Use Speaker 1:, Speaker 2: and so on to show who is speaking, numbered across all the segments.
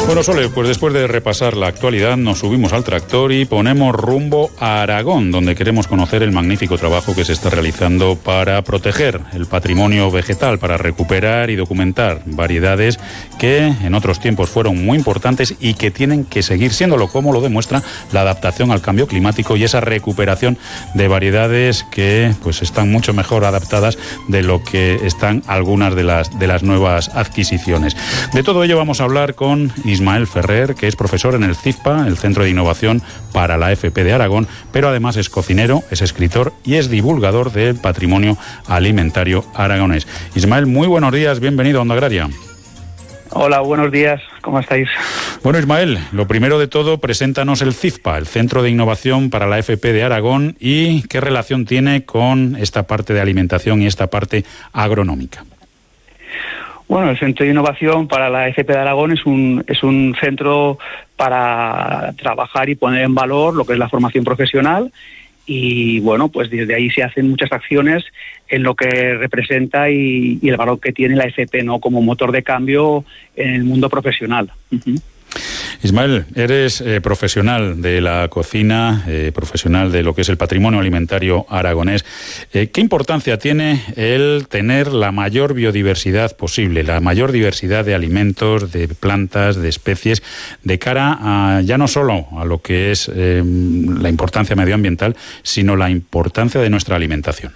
Speaker 1: Bueno, Sole, pues después de repasar la actualidad nos subimos al tractor y ponemos rumbo a Aragón, donde queremos conocer el magnífico trabajo que se está realizando para proteger el patrimonio vegetal, para recuperar y documentar variedades que en otros tiempos fueron muy importantes y que tienen que seguir siéndolo, como lo demuestra la adaptación al cambio climático y esa recuperación de variedades que pues están mucho mejor adaptadas de lo que están algunas de las nuevas adquisiciones. De todo ello vamos a hablar con Ismael Ferrer, que es profesor en el CIFPA, el Centro de Innovación para la FP de Aragón, pero además es cocinero, es escritor y es divulgador del patrimonio alimentario aragonés. Ismael, muy buenos días, bienvenido a Onda Agraria.
Speaker 2: Hola, buenos días, ¿cómo estáis?
Speaker 1: Bueno, Ismael, lo primero de todo, preséntanos el CIFPA, el Centro de Innovación para la FP de Aragón, y qué relación tiene con esta parte de alimentación y esta parte agronómica.
Speaker 2: Bueno, el Centro de Innovación para la FP de Aragón es un centro para trabajar y poner en valor lo que es la formación profesional y, bueno, pues desde ahí se hacen muchas acciones en lo que representa y el valor que tiene la FP, ¿no?, como motor de cambio en el mundo profesional. Uh-huh.
Speaker 1: Ismael, eres profesional de la cocina, profesional de lo que es el patrimonio alimentario aragonés. ¿Qué importancia tiene el tener la mayor biodiversidad posible, la mayor diversidad de alimentos, de plantas, de especies, de cara a ya no solo a lo que es la importancia medioambiental, sino la importancia de nuestra alimentación?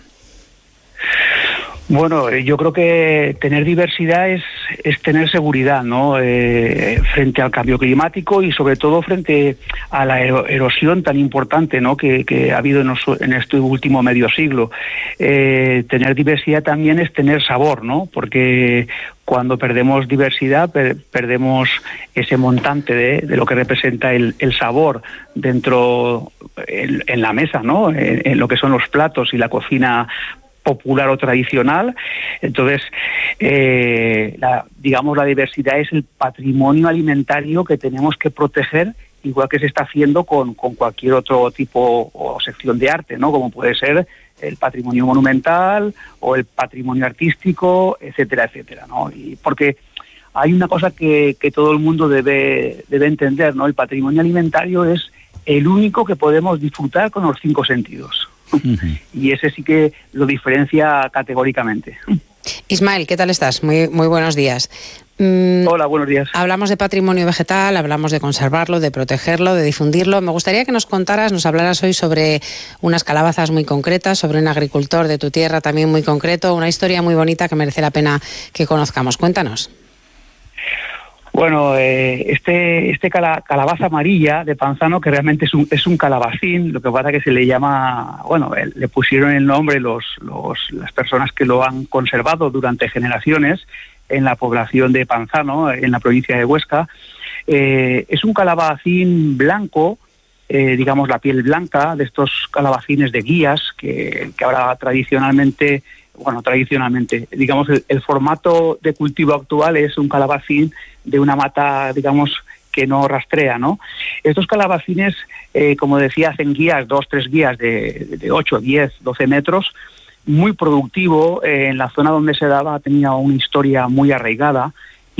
Speaker 2: Bueno, yo creo que tener diversidad es tener seguridad, ¿no? Frente al cambio climático y sobre todo frente a la erosión tan importante, ¿no?, que ha habido en este último medio siglo. Tener diversidad también es tener sabor, ¿no? Porque cuando perdemos diversidad perdemos ese montante de lo que representa el sabor dentro en la mesa, ¿no? En lo que son los platos y la cocina popular o tradicional. Entonces, la diversidad es el patrimonio alimentario que tenemos que proteger, igual que se está haciendo con cualquier otro tipo o sección de arte, ¿no?, como puede ser el patrimonio monumental o el patrimonio artístico, etcétera, etcétera, ¿no? Y porque hay una cosa que todo el mundo debe entender, ¿no? El patrimonio alimentario es el único que podemos disfrutar con los 5 sentidos. Uh-huh. Y ese sí que lo diferencia categóricamente.
Speaker 3: Ismael, ¿qué tal estás? Muy buenos días.
Speaker 2: Hola, buenos días.
Speaker 3: Hablamos de patrimonio vegetal, hablamos de conservarlo, de protegerlo, de difundirlo. Me gustaría que nos hablaras hoy sobre unas calabazas muy concretas, sobre un agricultor de tu tierra también muy concreto, una historia muy bonita que merece la pena que conozcamos. Cuéntanos.
Speaker 2: Bueno, calabaza amarilla de Panzano, que realmente es un calabacín, lo que pasa que se le llama, bueno, le pusieron el nombre las personas que lo han conservado durante generaciones en la población de Panzano, en la provincia de Huesca. Es un calabacín blanco, digamos la piel blanca, de estos calabacines de guías que ahora tradicionalmente, digamos, el formato de cultivo actual es un calabacín de una mata, digamos, que no rastrea, ¿no? Estos calabacines, como decía, hacen guías, 2-3 guías de 8, 10, 12 metros, muy productivo. En la zona donde se daba tenía una historia muy arraigada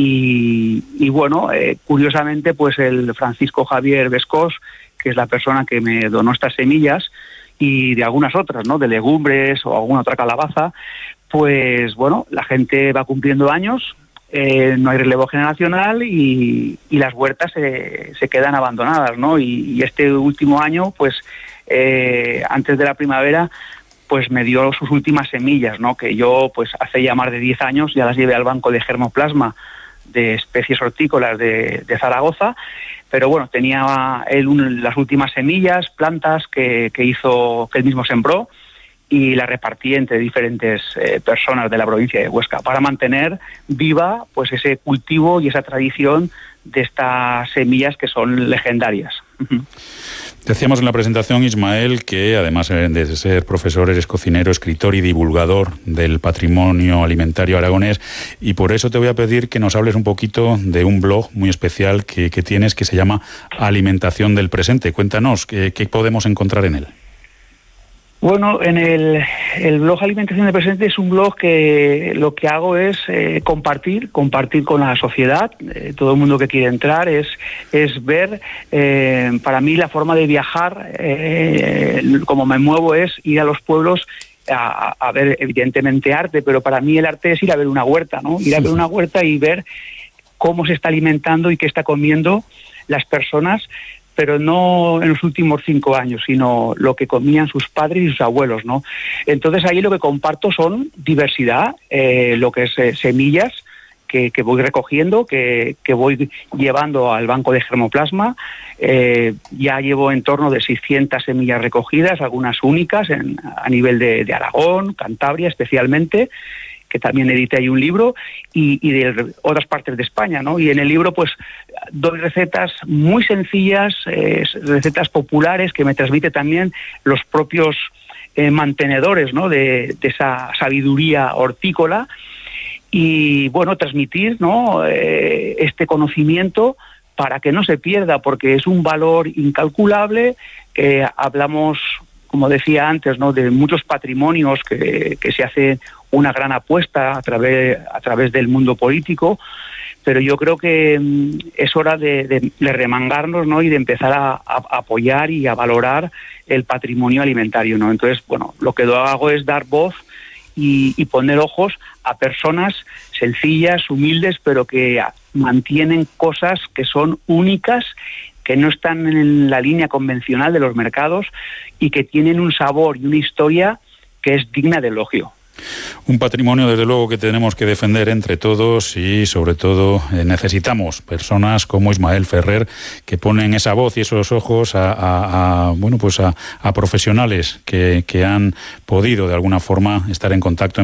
Speaker 2: y bueno, curiosamente, pues el Francisco Javier Vescós, que es la persona que me donó estas semillas, y de algunas otras, ¿no?, de legumbres o alguna otra calabaza, pues bueno, la gente va cumpliendo años, no hay relevo generacional y las huertas se quedan abandonadas, ¿no? Y este último año, pues antes de la primavera, pues me dio sus últimas semillas, ¿no?, que yo pues hace ya más de 10 años ya las llevé al banco de germoplasma de especies hortícolas de Zaragoza. Pero bueno, tenía él las últimas semillas, plantas que él mismo sembró y las repartí entre diferentes personas de la provincia de Huesca para mantener viva pues ese cultivo y esa tradición de estas semillas que son legendarias. Uh-huh.
Speaker 1: Decíamos en la presentación, Ismael, que además de ser profesor, eres cocinero, escritor y divulgador del patrimonio alimentario aragonés, y por eso te voy a pedir que nos hables un poquito de un blog muy especial que tienes, que se llama Alimentación del Presente. Cuéntanos, ¿qué podemos encontrar en él?
Speaker 2: Bueno, en el blog Alimentación de Presente es un blog que lo que hago es compartir con la sociedad. Todo el mundo que quiere entrar es ver, para mí la forma de viajar, como me muevo, es ir a los pueblos a ver evidentemente arte, pero para mí el arte es ir a ver una huerta, ¿no? Ir a ver una huerta y ver cómo se está alimentando y qué está comiendo las personas, pero no en los últimos 5 años, sino lo que comían sus padres y sus abuelos, ¿no? Entonces ahí lo que comparto son diversidad, lo que es semillas que voy recogiendo, que voy llevando al banco de germoplasma. Ya llevo en torno de 600 semillas recogidas, algunas únicas a nivel de Aragón, Cantabria especialmente, que también edité ahí un libro, y de otras partes de España, ¿no? Y en el libro pues doy recetas muy sencillas, recetas populares que me transmite también los propios mantenedores, ¿no? de esa sabiduría hortícola, y bueno, transmitir, ¿no? Este conocimiento para que no se pierda, porque es un valor incalculable. Hablamos, como decía antes, ¿no? de muchos patrimonios que se hace una gran apuesta a través del mundo político, pero yo creo que es hora de remangarnos, ¿no? y de empezar a apoyar y a valorar el patrimonio alimentario, ¿no? Entonces, bueno, lo que hago es dar voz y poner ojos a personas sencillas, humildes, pero que mantienen cosas que son únicas, que no están en la línea convencional de los mercados y que tienen un sabor y una historia que es digna de elogio.
Speaker 1: Un patrimonio, desde luego, que tenemos que defender entre todos, y sobre todo necesitamos personas como Ismael Ferrer, que ponen esa voz y esos ojos a profesionales que han podido de alguna forma estar en contacto